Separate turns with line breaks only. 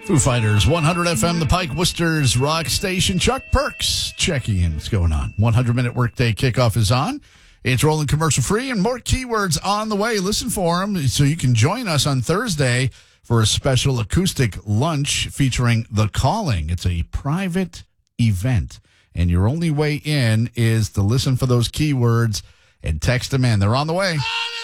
Foo Fighters, 100 FM, the Pike Worcester's rock station. Chuck Perks checking in. What's going on? 100-minute workday kickoff is on. It's rolling commercial free and more keywords on the way. Listen for them so you can join us on Thursday for a special acoustic lunch featuring The Calling. It's a private event, and your only way in is to listen for those keywords and text them in. They're on the way.